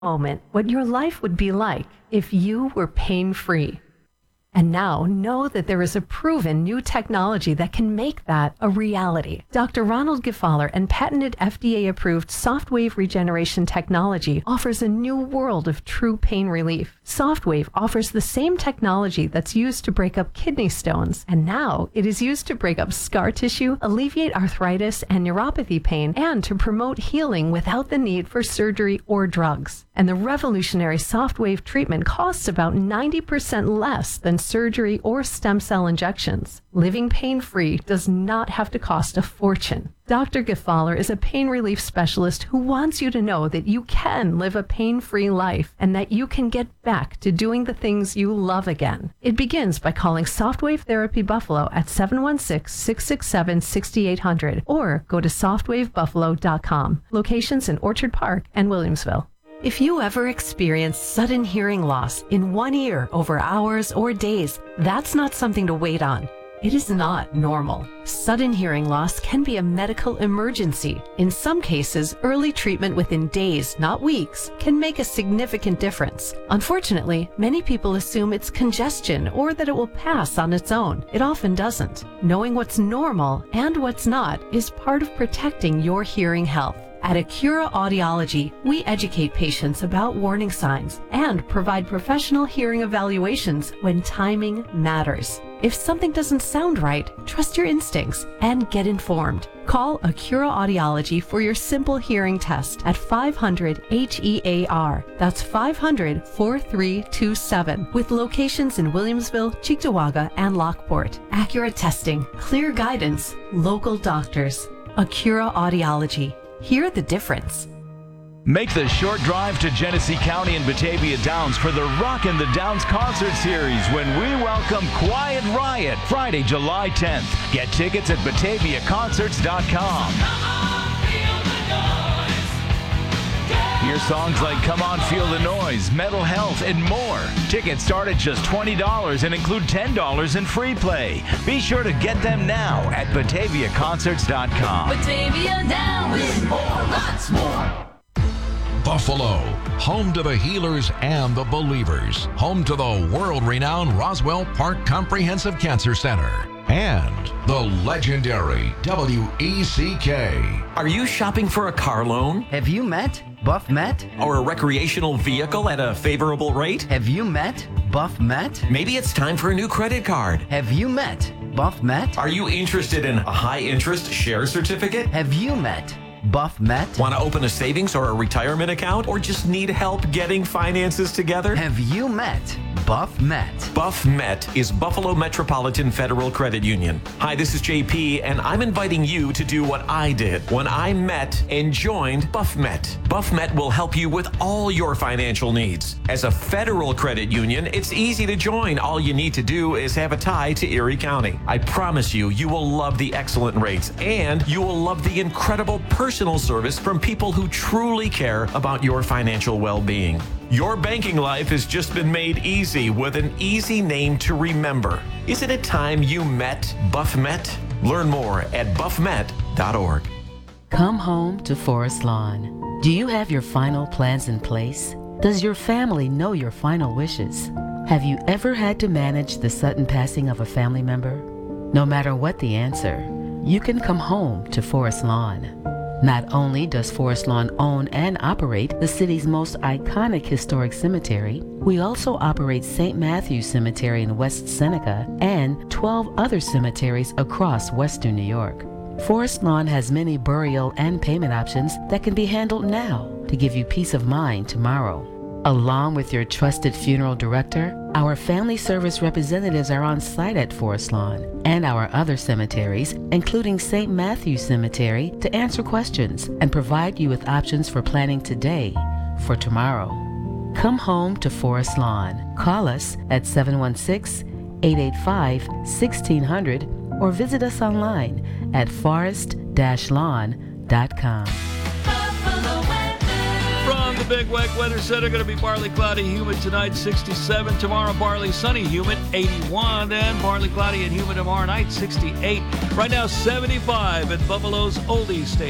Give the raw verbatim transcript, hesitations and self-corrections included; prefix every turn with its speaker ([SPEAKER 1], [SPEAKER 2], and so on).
[SPEAKER 1] moment what your life would be like if you were pain-free. And now know that there is a proven new technology that can make that a reality. Doctor Ronald Gefaller and patented F D A-approved SoftWave regeneration technology offers a new world of true pain relief. SoftWave offers the same technology that's used to break up kidney stones, and now it is used to break up scar tissue, alleviate arthritis and neuropathy pain, and to promote healing without the need for surgery or drugs. And the revolutionary SoftWave treatment costs about ninety percent less than surgery or stem cell injections. Living pain-free does not have to cost a fortune. Doctor Gefaller is a pain relief specialist who wants you to know that you can live a pain-free life and that you can get back to doing the things you love again. It begins by calling SoftWave Therapy Buffalo at seven one six, six six seven, six eight zero zero or go to softwave buffalo dot com. Locations in Orchard Park and Williamsville. If you ever experience sudden hearing loss in one ear over hours or days, that's not something to wait on. It is not normal. Sudden hearing loss can be a medical emergency. In some cases, early treatment within days, not weeks, can make a significant difference. Unfortunately, many people assume it's congestion or that it will pass on its own. It often doesn't. Knowing what's normal and what's not is part of protecting your hearing health. At Acura Audiology, we educate patients about warning signs and provide professional hearing evaluations when timing matters. If something doesn't sound right, trust your instincts and get informed. Call Acura Audiology for your simple hearing test at five hundred H E A R. That's five hundred, four three two seven. With locations in Williamsville, Cheektowaga, and Lockport. Accurate testing, clear guidance, local doctors. Acura Audiology. Hear the difference.
[SPEAKER 2] Make the short drive to Genesee County and Batavia Downs for the Rockin' the Downs concert series when we welcome Quiet Riot Friday, July tenth. Get tickets at batavia concerts dot com. Hear songs like Come On Feel the Noise, Mental Health, and more. Tickets start at just twenty dollars and include ten dollars in free play. Be sure to get them now at batavia concerts dot com.
[SPEAKER 3] Batavia Down with more, lots more.
[SPEAKER 4] Buffalo, home to the healers and the believers. Home to the world-renowned Roswell Park Comprehensive Cancer Center. And the legendary W E C K.
[SPEAKER 5] Are you shopping for a car loan?
[SPEAKER 6] Have you met Buff Met?
[SPEAKER 5] Or a recreational vehicle at a favorable rate?
[SPEAKER 6] Have you met Buff Met?
[SPEAKER 5] Maybe it's time for a new credit card.
[SPEAKER 6] Have you met Buff Met?
[SPEAKER 5] Are you interested in a high-interest share certificate?
[SPEAKER 6] Have you met Buff Met?
[SPEAKER 5] Want to open a savings or a retirement account? Or just need help getting finances together?
[SPEAKER 6] Have you met Buff Met?
[SPEAKER 5] Buff Met is Buffalo Metropolitan Federal Credit Union. Hi, this is J P, and I'm inviting you to do what I did when I met and joined Buff Met. Buff Met will help you with all your financial needs. As a federal credit union, it's easy to join. All you need to do is have a tie to Erie County. I promise you, you will love the excellent rates, and you will love the incredible personal service from people who truly care about your financial well-being. Your banking life has just been made easy with an easy name to remember. Isn't it time you met Buff Met? Learn more at buff met dot org.
[SPEAKER 7] Come home to Forest Lawn. Do you have your final plans in place? Does your family know your final wishes? Have you ever had to manage the sudden passing of a family member? No matter what the answer, you can come home to Forest Lawn. Not only does Forest Lawn own and operate the city's most iconic historic cemetery, we also operate Saint Matthew's Cemetery in West Seneca and twelve other cemeteries across Western New York. Forest Lawn has many burial and payment options that can be handled now to give you peace of mind tomorrow. Along with your trusted funeral director, our family service representatives are on site at Forest Lawn and our other cemeteries, including Saint Matthew's Cemetery, to answer questions and provide you with options for planning today for tomorrow. Come home to Forest Lawn. Call us at seven one six, eight eight five, one six zero zero or visit us online at forest dash lawn dot com.
[SPEAKER 8] From the Big Wake Weather Center, going to be partly cloudy, humid tonight, sixty-seven. Tomorrow, partly sunny, humid, eighty-one. And partly cloudy and humid tomorrow night, sixty-eight. Right now, seventy-five at Buffalo's Oldie Station.